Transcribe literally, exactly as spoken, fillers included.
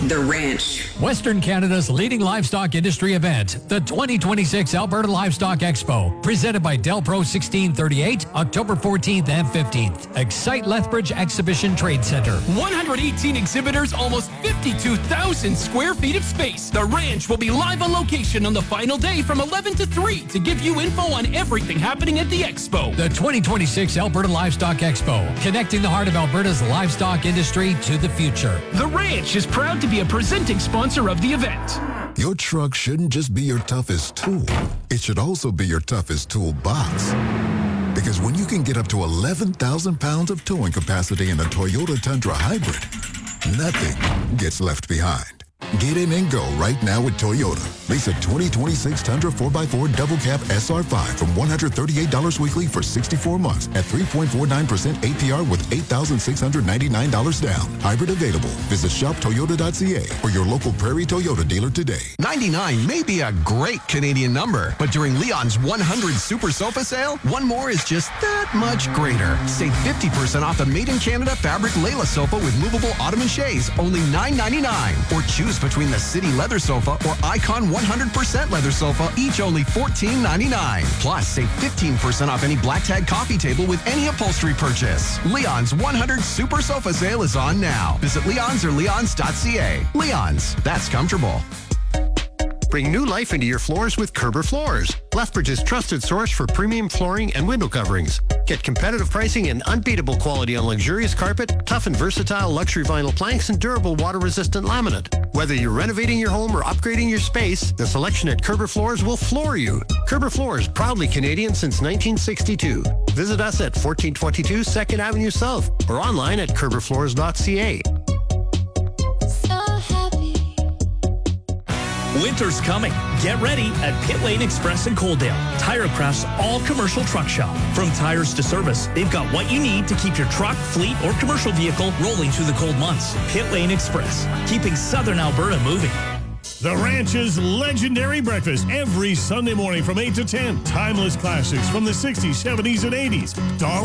The Ranch. Western Canada's leading livestock industry event, the twenty twenty-six Alberta Livestock Expo, presented by Delpro sixteen thirty-eight, October fourteenth and fifteenth. Excite Lethbridge Exhibition Trade Center. one hundred eighteen exhibitors, almost fifty-two thousand square feet of space. The Ranch will be live on location on the final day from eleven to three to give you info on everything happening at the expo. The twenty twenty-six Alberta Livestock Expo, connecting the heart of Alberta's livestock industry to the future. The Ranch is proud to be a presenting sponsor of the event. Your truck shouldn't just be your toughest tool. It should also be your toughest toolbox. Because when you can get up to eleven thousand pounds of towing capacity in a Toyota Tundra Hybrid, nothing gets left behind. Get in and go right now with Toyota. Lease a twenty twenty-six Tundra four by four Double Cab S R five from one hundred thirty-eight dollars weekly for sixty-four months at three point four nine percent A P R with eight thousand six hundred ninety-nine dollars down. Hybrid available. Visit shop toyota dot c a or your local Prairie Toyota dealer today. ninety-nine may be a great Canadian number, but during Leon's one hundred Super Sofa Sale, one more is just that much greater. Save fifty percent off the Made in Canada fabric Layla sofa with movable ottoman chaise, only nine ninety-nine. Or choose between the City Leather Sofa or Icon one hundred percent Leather Sofa, each only fourteen ninety-nine. Plus, save fifteen percent off any Black Tag coffee table with any upholstery purchase. Leon's one hundred Super Sofa Sale is on now. Visit Leon's or leons dot c a. Leon's, that's comfortable. Bring new life into your floors with Kerber Floors, Lethbridge's trusted source for premium flooring and window coverings. Get competitive pricing and unbeatable quality on luxurious carpet, tough and versatile luxury vinyl planks, and durable water-resistant laminate. Whether you're renovating your home or upgrading your space, the selection at Kerber Floors will floor you. Kerber Floors, proudly Canadian since nineteen sixty-two. Visit us at fourteen twenty-two second Avenue South or online at kerber floors dot c a. Winter's coming. Get ready at Pit Lane Express in Coaldale, TireCraft's all commercial truck shop. From tires to service, they've got what you need to keep your truck, fleet, or commercial vehicle rolling through the cold months. Pit Lane Express, keeping Southern Alberta moving. The Ranch's legendary breakfast every Sunday morning from eight to ten. Timeless classics from the sixties, seventies, and eighties. Darling